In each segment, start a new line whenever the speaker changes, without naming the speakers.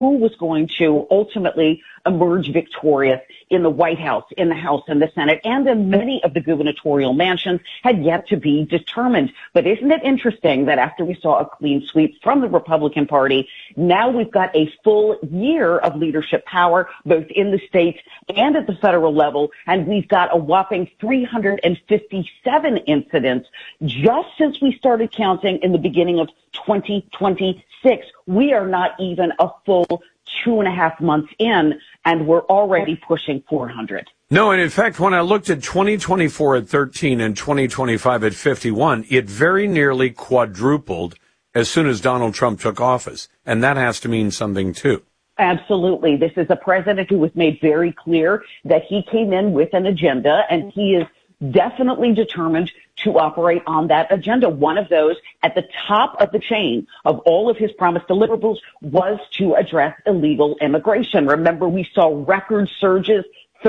who was going to ultimately emerge victorious in the White House, in the House and the Senate, and in many of the gubernatorial mansions had yet to be determined. But isn't it interesting that after we saw a clean sweep from the Republican Party, now we've got a full year of leadership power, both in the states and at the federal level, and we've got a whopping 357 incidents just since we started counting in the beginning of 2026. We are not even a full 2.5 months in, and we're already pushing 400.
No, and in fact, when I looked at 2024 at 13 and 2025 at 51, it very nearly quadrupled as soon as Donald Trump took office. And that has to mean something, too.
Absolutely. This is a president who was made very clear that he came in with an agenda, and he is definitely determined to operate on that agenda. One of those at the top of the chain of all of his promised deliverables was to address illegal immigration. Remember, we saw record surges,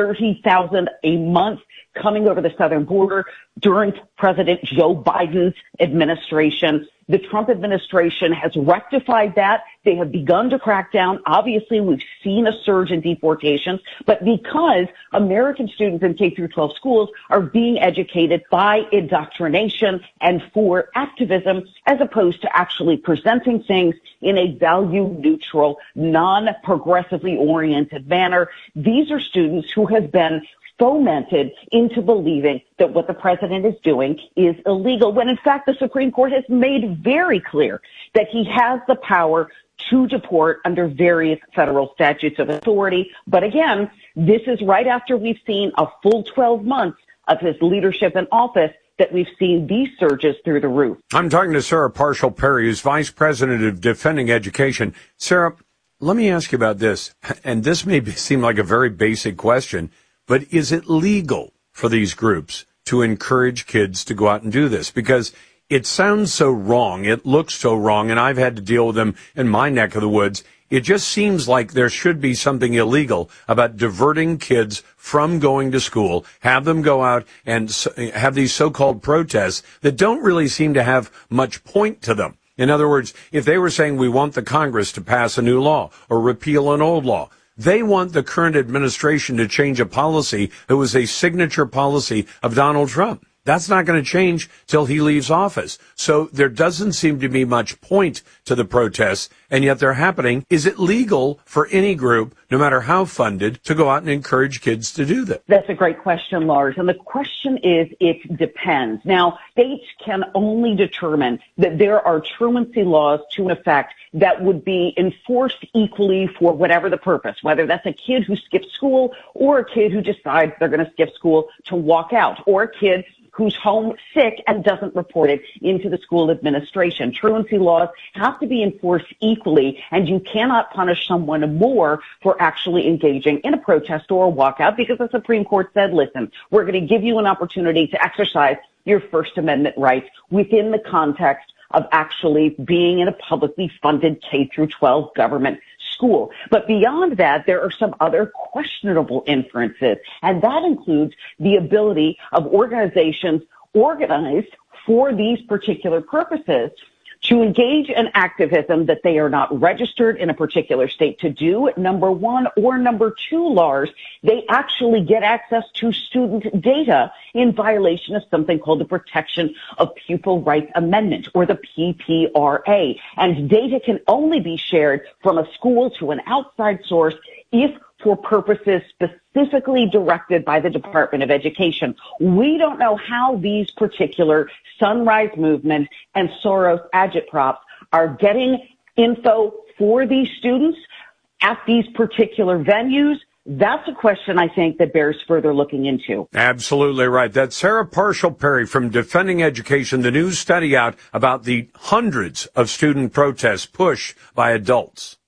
30,000 a month coming over the southern border during President Joe Biden's administration. The Trump administration has rectified that. They have begun to crack down. Obviously, we've seen a surge in deportations, but because American students in K through 12 schools are being educated by indoctrination and for activism, as opposed to actually presenting things in a value-neutral, non-progressively oriented manner, these are students who have been fomented into believing that what the president is doing is illegal, when in fact the Supreme Court has made very clear that he has the power to deport under various federal statutes of authority. But again, this is right after we've seen a full 12 months of his leadership in office that we've seen these surges through the roof.
I'm talking to Sarah Parshall-Perry, who's Vice President of Defending Education. Sarah, let me ask you about this, and this may seem like a very basic question, but is it legal for these groups to encourage kids to go out and do this? Because it sounds so wrong, it looks so wrong, and I've had to deal with them in my neck of the woods. It just seems like there should be something illegal about diverting kids from going to school, have them go out and have these so-called protests that don't really seem to have much point to them. In other words, if they were saying we want the Congress to pass a new law or repeal an old law, they want the current administration to change a policy that was a signature policy of Donald Trump. That's not going to change till he leaves office. So there doesn't seem to be much point to the protests, and yet they're happening. Is it legal for any group, no matter how funded, to go out and encourage kids to do that?
That's a great question, Lars. And the question is, it depends. Now, states can only determine that there are truancy laws to an effect that would be enforced equally for whatever the purpose, whether that's a kid who skips school or a kid who decides they're going to skip school to walk out, or a kid who's home sick and doesn't report it into the school administration. Truancy laws have to be enforced equally, and you cannot punish someone more for actually engaging in a protest or a walkout, because the Supreme Court said, listen, we're going to give you an opportunity to exercise your First Amendment rights within the context of actually being in a publicly funded K through 12 government school. But beyond that, there are some other questionable inferences, and that includes the ability of organizations organized for these particular purposes to engage in activism that they are not registered in a particular state to do, number one, or number two, Lars, they actually get access to student data in violation of something called the Protection of Pupil Rights Amendment, or the PPRA. And data can only be shared from a school to an outside source if for purposes specifically directed by the Department of Education. We don't know how these particular Sunrise Movement and Soros agitprops are getting info for these students at these particular venues. That's a question, I think, that bears further looking into.
Absolutely right. That's Sarah Parshall-Perry from Defending Education, the new study out about the hundreds of student protests pushed by adults.